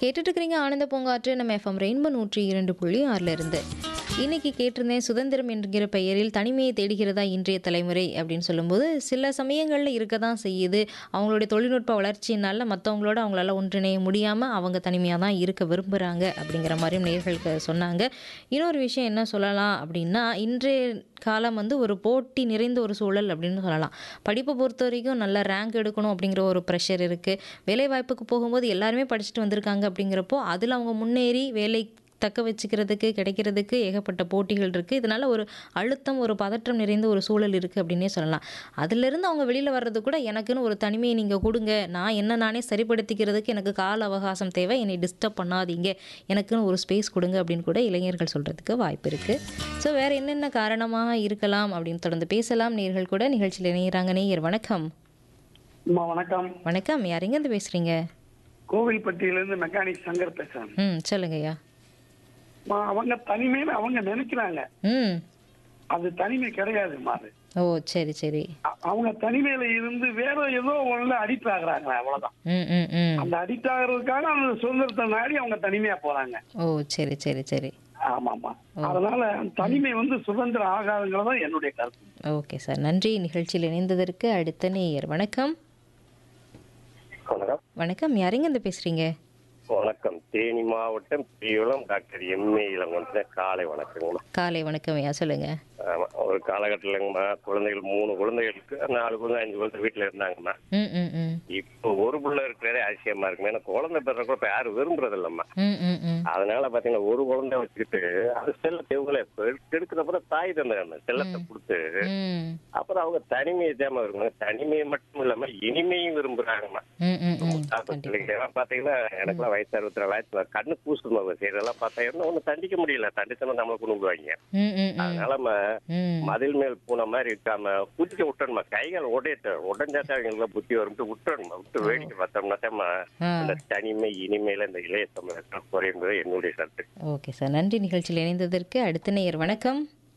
கேட்டுட்டு இருக்கிறீங்க ஆனந்த பூங்காற்று நம்ம எஃப்எம் ரெயின்போ 102.6 இருந்து. இன்னைக்கு கேட்டிருந்தேன், சுதந்திரம் என்கிற பெயரில் தனிமையை தேடுகிறதா இன்றைய தலைமுறை அப்படின்னு சொல்லும்போது, சில சமயங்களில் இருக்க தான் செய்யுது. அவங்களுடைய தொழில்நுட்ப வளர்ச்சியினால மற்றவங்களோட அவங்களால ஒன்றிணைய முடியாமல் அவங்க தனிமையாக தான் இருக்க விரும்புகிறாங்க அப்படிங்கிற மாதிரியும் நேயர்களுக்கு சொன்னாங்க. இன்னொரு விஷயம் என்ன சொல்லலாம் அப்படின்னா, இன்றைய காலம் வந்து ஒரு போட்டி நிறைந்த ஒரு சூழல் அப்படின்னு சொல்லலாம். படிப்பை பொறுத்த வரைக்கும் நல்ல ரேங்க் எடுக்கணும் அப்படிங்கிற ஒரு ப்ரெஷர் இருக்குது. வேலைவாய்ப்புக்கு போகும்போது எல்லாருமே படிச்சுட்டு வந்திருக்காங்க அப்படிங்கிறப்போ அதில் அவங்க முன்னேறி வேலை தக்க வச்சுக்கிறதுக்கு கிடைக்கிறதுக்கு ஏகப்பட்ட போட்டிகள் இருக்குது. இதனால் ஒரு அழுத்தம், ஒரு பதற்றம் நிறைந்த ஒரு சூழல் இருக்குது அப்படின்னே சொல்லலாம். அதிலிருந்து அவங்க வெளியில் வர்றது கூட, எனக்குன்னு ஒரு தனிமையை நீங்கள் கொடுங்க, நான் என்ன நானே சரிப்படுத்திக்கிறதுக்கு எனக்கு கால அவகாசம் தேவை, என்னை டிஸ்டர்ப் பண்ணாதீங்க, எனக்குன்னு ஒரு ஸ்பேஸ் கொடுங்க அப்படின்னு கூட இளைஞர்கள் சொல்கிறதுக்கு வாய்ப்பு இருக்குது. ஸோ வேறு என்னென்ன காரணமாக இருக்கலாம் அப்படின்னு தொடர்ந்து பேசலாம். நேயர்கள் கூட நிகழ்ச்சியில் இணைகிறாங்க. நேயர் வணக்கம். அம்மா வணக்கம். வணக்கம், யார் எங்கேருந்து பேசுகிறீங்க? கோவில்பட்டியிலிருந்து மெக்கானிக் சங்கர் பேசுறேன். சொல்லுங்கய்யா. அவங்க தனிமைன்னு அவங்க நினைக்கிறாங்க. அது தனிமை கிடையாதுமா. அது ஓ, சரி சரி. அவங்க தனிமையில இருந்து வேற ஏதோ ஒண்ணுல அடிக்ட் ஆகுறாங்க, அவ்வளவுதான். அந்த அடிக்ட் ஆகுறதுக்காக அந்த சுதந்திரத்தை நாடி அவங்க தனிமையா போறாங்க. ஓ, சரி சரி சரி. ஆமாமா. அதனால தனிமை வந்து சுதந்திரம் ஆகாதுங்கிறதா என்னுடைய கருத்து. ஓகே சார், நன்றி நிகழ்ச்சியில் இணைந்ததற்கு. அடுத்த நேயர் வணக்கம். வணக்கம். வணக்கம், யாருங்க இருந்து பேசுறீங்க? வணக்கம். தேனி மாவட்டம் பெரியகுளம் டாக்டர் எம்ஏ இளங்கோன். காலை வணக்கங்கம்மா. காலை வணக்கம் ஐயா, சொல்லுங்க. ஆமா, ஒரு காலகட்டத்திலங்கம்மா குழந்தைகள் 3 குழந்தைகளுக்கு 4 குழந்தை 5 குழந்தை வீட்டுல இருந்தாங்கம்மா. இப்போ ஒரு பிள்ளை இருக்கிறதே அதிசயமா இருக்குமா. ஏன்னா குழந்தை பெற கூட இப்ப யாரும் விரும்புறது இல்லம்மா. அதனால பாத்தீங்கன்னா ஒரு குழந்தை வச்சுக்கிட்டு அது செல்லத்தை இவங்களே கெடுக்கிறப்ப தாய் தந்தை செல்லத்தை கொடுத்து அப்புறம் அவங்க தனிமையை தேம இருக்குங்க. தனிமையை மட்டும் இல்லாம இனிமையும் விரும்புறாங்கம்மா. பாத்தீங்கன்னா எனக்குலாம் வயசு 64 கண்ணு பூசுமா செய்யறதெல்லாம் பார்த்தா ஒண்ணு தண்டிக்க முடியல. தண்டித்தனம் நம்மளை கொண்டு விடுவாங்க. அதனால மதில் மேல் பூனை மாதிரி இருக்காம குதிக்க விட்டணுமா. கைகள் உடைஞ்சாத்தான் அவங்களுக்கு புத்தி வரும். விட்டுறணுமா. விட்டு வேடிக்கை பார்த்தோம்னாத்தா அந்த தனிமை இனிமையில இந்த இளைய தமிழர்கள் குறையும்போது என்னுடைய கருத்து. ஓகே சார், நன்றி நிகழ்ச்சியில் இணைந்ததற்கு. அடுத்த நேயர் வணக்கம்.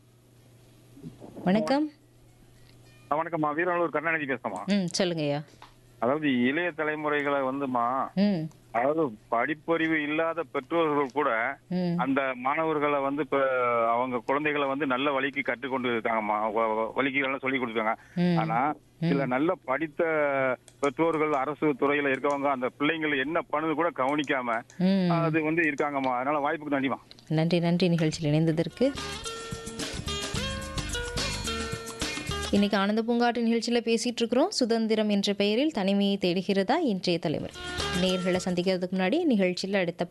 வணக்கம். வணக்கம்மா, வீரநல்லூர் கருணாநிதி பேசுமா. சொல்லுங்க ஐயா. அதாவது இளைய தலைமுறைகளை வந்துமா, அதாவது படிப்பறிவு இல்லாத பெற்றோர்கள் கூட அந்த மாணவர்களை வந்து இப்ப அவங்க குழந்தைகளை வந்து நல்ல வழிக்கு கற்றுக்கொண்டு இருக்காங்கம்மா. வழிக்கு எல்லாம் சொல்லி கொடுத்தாங்க. ஆனா சில நல்ல படித்த பெற்றோர்கள் அரசு துறையில இருக்கவங்க அந்த பிள்ளைங்களை என்ன பண்ணுது கூட கவனிக்காம அது வந்து இருக்காங்கம்மா. அதனால வாய்ப்புக்கு நன்றிமா. நன்றி நன்றி நிகழ்ச்சியில் இணைந்ததற்கு. இன்னைக்கு ஆனந்த பூங்காட்டு நிகழ்ச்சியில் பேசிட்டு இருக்கிறோம், சுதந்திரம் என்ற பெயரில் தனிமையை தேடுகிறதா இன்றைய தலைமுறை. நேயர்களை சந்திக்கிறதுக்கு முன்னாடி நிகழ்ச்சியில் அடுத்த